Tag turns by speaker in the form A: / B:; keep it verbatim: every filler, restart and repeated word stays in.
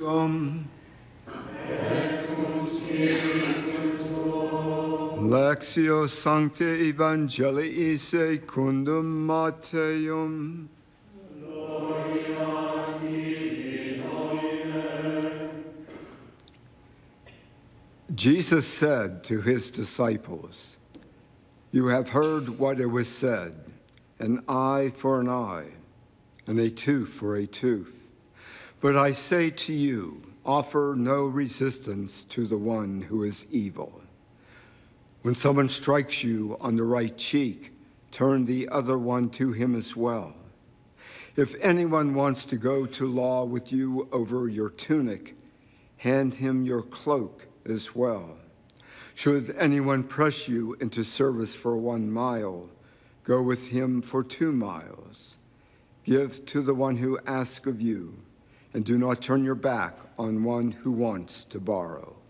A: Um, Lectio Sancte Evangelii secundum Matteum. Jesus said to his disciples, "You have heard what it was said, an eye for an eye, and a tooth for a tooth. But I say to you, offer no resistance to the one who is evil. When someone strikes you on the right cheek, turn the other one to him as well. If anyone wants to go to law with you over your tunic, hand him your cloak as well. Should anyone press you into service for one mile, go with him for two miles. Give to the one who asks of you, and do not turn your back on one who wants to borrow."